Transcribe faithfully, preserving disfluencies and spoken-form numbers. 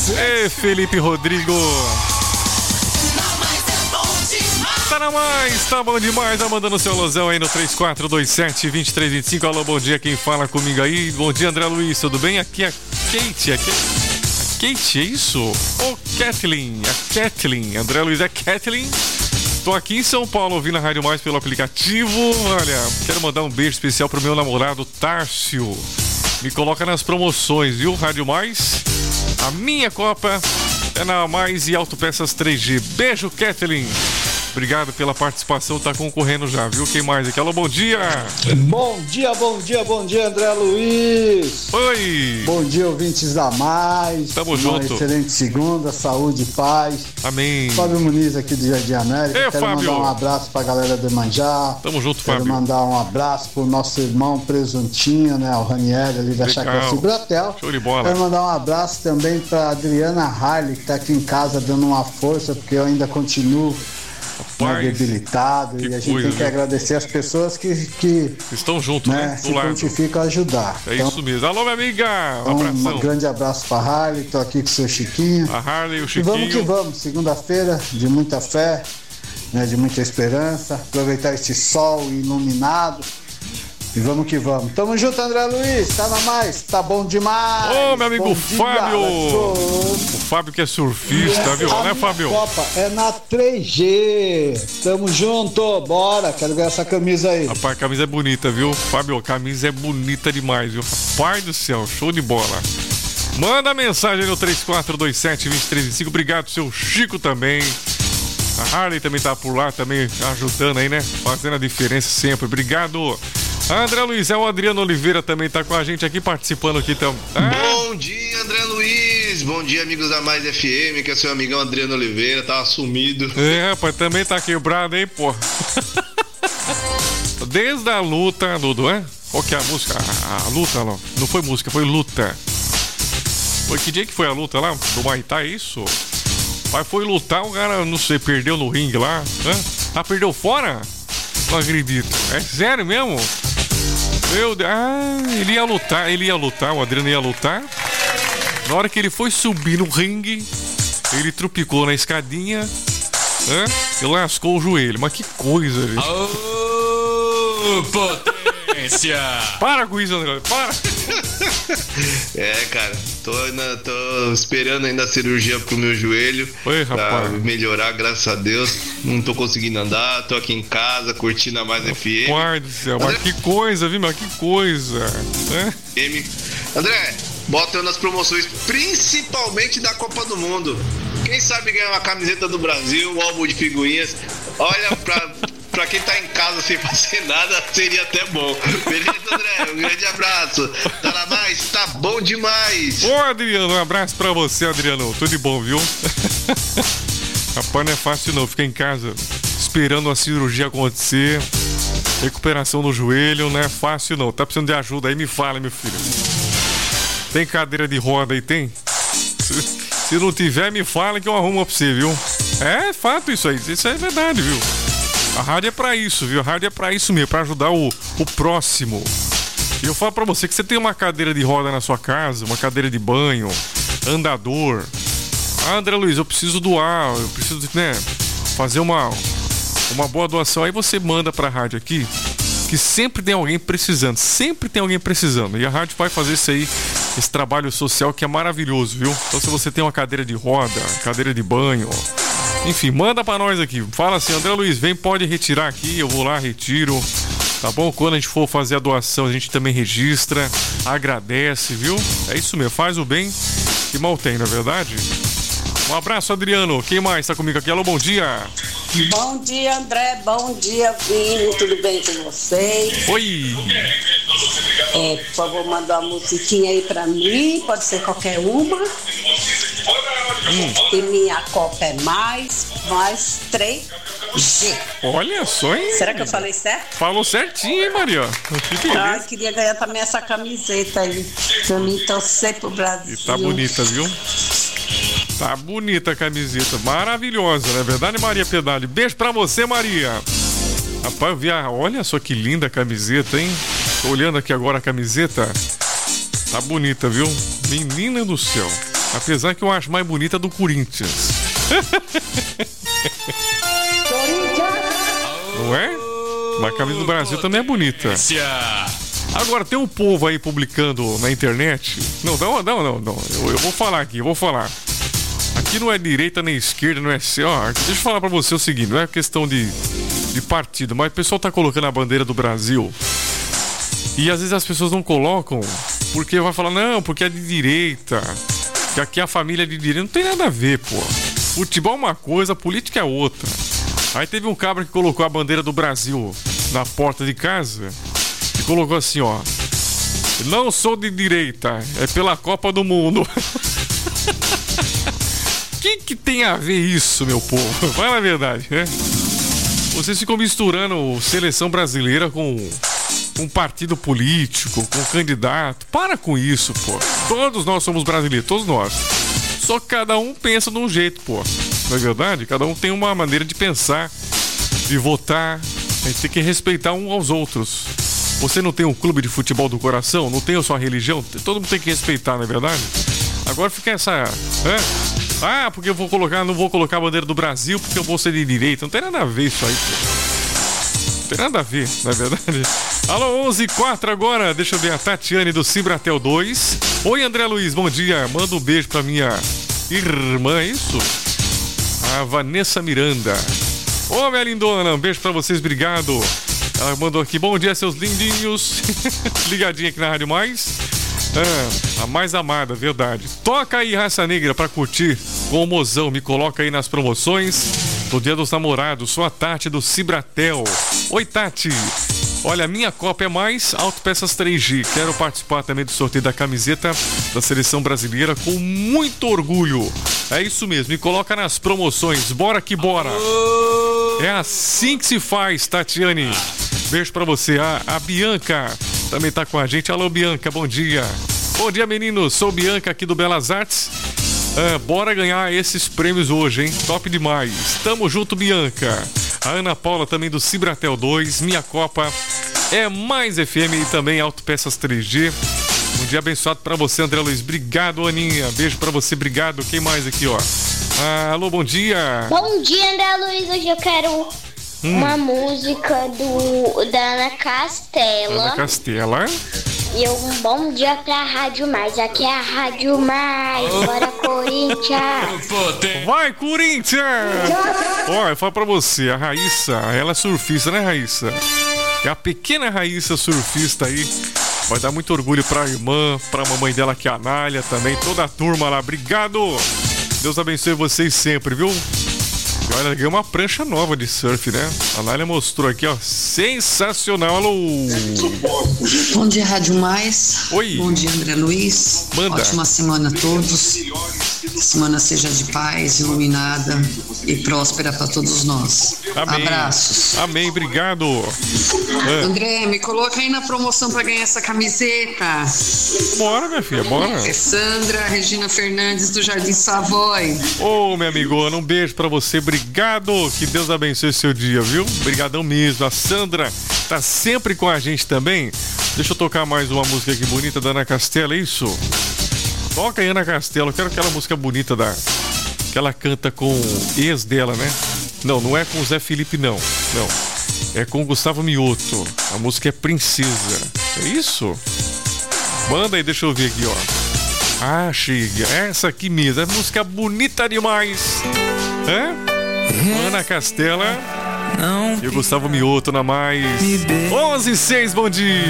Ei, Felipe Rodrigo. Tá na mais, tá bom demais. Tá mandando seu alusão aí no três quatro dois sete, dois três dois cinco. Alô, bom dia, quem fala comigo aí? Bom dia, André Luiz, tudo bem? Aqui é a Kate, aqui é... Kate, é isso? Ô, oh, Kathleen, a Kathleen. André Luiz é Kathleen. Tô aqui em São Paulo ouvindo a Rádio Mais pelo aplicativo. Olha, quero mandar um beijo especial pro meu namorado Tárcio. Me coloca nas promoções, viu? Rádio Mais. A minha Copa é na Mais e Autopeças três G. Beijo, Kathleen. Obrigado pela participação, tá concorrendo já, viu? Quem mais aqui? Alô, bom dia! Bom dia, bom dia, bom dia, André Luiz! Oi! Bom dia, ouvintes da Mais. Tamo Uma junto. Uma excelente segunda, saúde e paz. Amém. Fábio Muniz aqui do Jardim América. Ei, Quero Fábio. mandar um abraço pra galera do Manjá. Tamo junto, Quero Fábio. mandar um abraço pro nosso irmão Presuntinho, né? O Ranieri ali da Legal. Chácara Cibratel. Show de bola. Quero mandar um abraço também pra Adriana Harley, que tá aqui em casa dando uma força, porque eu ainda continuo né, debilitado, e a gente coisa, tem que viu? agradecer as pessoas que, que estão juntos, né? né, Do se lado. prontificam a ajudar. É Então, isso mesmo. Alô, minha amiga! Um um abração. grande abraço pra Harley, tô aqui com o seu Chiquinho. A Harley, o E Chiquinho. vamos que vamos, segunda-feira de muita fé, né, de muita esperança, aproveitar esse sol iluminado. E vamos que vamos. Tamo junto, André Luiz. Tá na mais. Tá bom demais. Ô, meu amigo Bom Fábio. dia, O Fábio que é surfista, viu? A Né, minha Fábio? Copa é na três G. Tamo junto. Bora. Quero ver essa camisa aí. Rapaz, a camisa é bonita, viu? Fábio, a camisa é bonita demais, viu? Pai do céu, show de bola. Manda mensagem no três quatro dois sete, dois três cinco. Obrigado, seu Chico também. A Harley também tá por lá, também ajudando aí, né? Fazendo a diferença sempre. Obrigado. André Luiz, é o Adriano Oliveira também tá com a gente aqui, participando aqui também. Ah. Bom dia, André Luiz. Bom dia, amigos da Mais F M, que é seu amigão Adriano Oliveira, tava sumido. É, rapaz, também tá quebrado, hein, pô. Desde a luta, Dudu, é? Qual que é a música? A, a luta, não. Não foi música, foi luta. Foi que dia que foi a luta lá? Do Muay Thai, isso? Mas foi lutar, o cara, não sei, perdeu no ringue lá. Né? Ah, perdeu fora? Não acredito. É sério mesmo? Meu Deus. Ah, ele ia lutar, ele ia lutar, o Adriano ia lutar. Na hora que ele foi subir no ringue, ele trupicou na escadinha, né? E lascou o joelho. Mas que coisa, velho. Ô, potência! Para com isso, André. Para. É, cara, tô, ainda, tô esperando ainda a cirurgia pro meu joelho. Oi, pra rapaz. melhorar, graças a Deus. Não tô conseguindo andar, tô aqui em casa, curtindo a Mais F M. Pai do céu, mas que coisa, viu, meu? Que coisa. Né? M. André, bota eu nas promoções, principalmente da Copa do Mundo. Quem sabe ganhar uma camiseta do Brasil, um álbum de figurinhas. Olha, pra, pra quem tá em casa sem fazer nada, seria até bom. Beleza, André? Um grande abraço. Tá na mais? Tá bom demais. Ô, Adriano, um abraço pra você, Adriano. Tudo de bom, viu? Rapaz, não é fácil não, ficar em casa esperando a cirurgia acontecer. Recuperação no joelho, não é fácil não. Tá precisando de ajuda aí, me fala, meu filho. Tem cadeira de roda aí, tem? Se, se não tiver, me fala que eu arrumo pra você, viu? É fato isso aí, isso é verdade, viu? A rádio é pra isso, viu? A rádio é pra isso mesmo, pra ajudar o, o próximo. E eu falo pra você que você tem uma cadeira de roda na sua casa, uma cadeira de banho, andador. Ah, André Luiz, eu preciso doar, eu preciso, né, fazer uma, uma boa doação. Aí você manda pra rádio aqui, que sempre tem alguém precisando, sempre tem alguém precisando. E a rádio vai fazer isso aí, esse trabalho social que é maravilhoso, viu? Então se você tem uma cadeira de roda, cadeira de banho, enfim, manda pra nós aqui. Fala assim, André Luiz, vem, pode retirar aqui, eu vou lá, retiro. Tá bom? Quando a gente for fazer a doação, a gente também registra, agradece, viu? É isso mesmo, faz o bem que mal tem, não é verdade? Um abraço, Adriano. Quem mais tá comigo aqui? Alô, bom dia. Bom dia, André. Bom dia, Vini. Tudo bem com vocês? Oi. É, por favor, manda uma musiquinha aí pra mim. Pode ser qualquer uma. Hum. E minha Copa é mais, mais três G. Olha só, hein? Será que eu falei certo? Falou certinho, hein, Maria? Que beleza. Ai, queria ganhar também essa camiseta aí. Pra mim torcer pro Brasil. E tá bonita, viu? Tá bonita a camiseta, maravilhosa, não é verdade, Maria Pedale? Beijo pra você, Maria. Rapaz, eu vi a... olha só que linda a camiseta, hein? Tô olhando aqui agora a camiseta. Tá bonita, viu? Menina do céu. Apesar que eu acho mais bonita a do Corinthians. Não é? Mas a camisa do Brasil também é bonita. Agora, tem um povo aí publicando na internet. Não, não, não, não, não. Eu, eu vou falar aqui, eu vou falar. Aqui não é direita nem esquerda, não é assim. Ó, deixa eu falar pra você o seguinte: não é questão de, de partido, mas o pessoal tá colocando a bandeira do Brasil. E às vezes as pessoas não colocam porque vai falar, não, porque é de direita. Que aqui a família é de direita. Não tem nada a ver, pô. Futebol é uma coisa, política é outra. Aí teve um cabra que colocou a bandeira do Brasil na porta de casa e colocou assim, ó: não sou de direita, é pela Copa do Mundo. O que que tem a ver isso, meu povo? Fala a verdade, né? Vocês ficam misturando seleção brasileira com um partido político, com candidato. Para com isso, pô. Todos nós somos brasileiros, todos nós. Só que cada um pensa de um jeito, pô. Não é verdade? Cada um tem uma maneira de pensar, de votar. A gente tem que respeitar um aos outros. Você não tem um clube de futebol do coração? Não tem a sua religião? Todo mundo tem que respeitar, não é verdade? Agora fica essa... Né? Ah, porque eu vou colocar, não vou colocar a bandeira do Brasil porque eu vou ser de direita. Não tem nada a ver isso aí, pô. Não tem nada a ver, não é verdade? Alô, onze e quatro agora. Deixa eu ver a Tatiane do Cibratel dois. Oi, André Luiz, bom dia. Manda um beijo pra minha irmã, é isso? A Vanessa Miranda. Ô, minha lindona, um beijo pra vocês, obrigado. Ela mandou aqui, bom dia, seus lindinhos. Ligadinha aqui na Rádio Mais. Ah, a mais amada, verdade. Toca aí Raça Negra pra curtir com o mozão. Me coloca aí nas promoções do Dia dos Namorados. Sou a Tati do Cibratel. Oi, Tati. Olha, minha Copa é mais Autopeças três G. Quero participar também do sorteio da camiseta da Seleção Brasileira com muito orgulho. É isso mesmo, me coloca nas promoções. Bora que bora. É assim que se faz, Tatiane. Beijo pra você. A, a Bianca também tá com a gente. Alô, Bianca, bom dia. Bom dia, meninos. Sou Bianca aqui do Belas Artes. Ah, bora ganhar esses prêmios hoje, hein? Top demais. Tamo junto, Bianca. A Ana Paula também do Cibratel dois. Minha Copa é mais F M e também Autopeças três G. Um dia abençoado pra você, André Luiz. Obrigado, Aninha. Beijo pra você, obrigado. Quem mais aqui, ó? Ah, alô, bom dia. Bom dia, André Luiz. Hoje eu quero hum. uma música do, da Ana Castela. Ana Castela. E um bom dia pra Rádio Mais. Aqui é a Rádio Mais. Bora, Corinthians. Vai, Corinthians! Ó, eu falo pra você, a Raíssa, ela é surfista, né, Raíssa? É a pequena Raíssa surfista aí. Vai dar muito orgulho pra irmã, pra mamãe dela, que é a Nália também. Toda a turma lá, obrigado! Deus abençoe vocês sempre, viu? E olha, ganhou uma prancha nova de surf, né? A Nália mostrou aqui, ó. Sensacional, alô! Bom dia, Rádio Mais. Oi. Bom dia, André Luiz. Manda. Ótima semana a todos. Que a semana seja de paz, iluminada e próspera para todos nós. Amém. Abraços. Amém, obrigado. É. André, me coloca aí na promoção para ganhar essa camiseta. Bora, minha filha, bora. É Sandra Regina Fernandes do Jardim Savoy. Ô, oh, minha amigona, um beijo pra você, obrigado. Que Deus abençoe seu dia, viu? Obrigadão mesmo. A Sandra tá sempre com a gente também. Deixa eu tocar mais uma música aqui bonita da Ana Castela, é isso? Toca aí, Ana Castela. Eu quero aquela música bonita da... que ela canta com o ex dela, né? Não, não é com o Zé Felipe, não. Não. É com o Gustavo Mioto. A música é Princesa. É isso? Manda aí, deixa eu ver aqui, ó. Ah, chega. Essa aqui mesmo. É música bonita demais. Hã? Ana Castela e o Gustavo Mioto na Mais. onze e seis, bom dia.